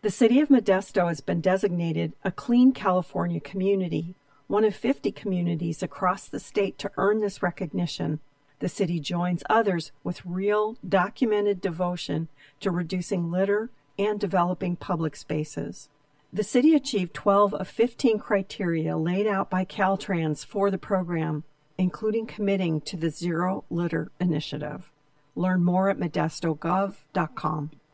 The city of Modesto has been designated a Clean California community, one of 50 communities across the state to earn this recognition. The city joins others with real, documented devotion to reducing litter and developing public spaces. The city achieved 12 of 15 criteria laid out by Caltrans for the program, including committing to the Zero Litter Initiative. Learn more at modestogov.com.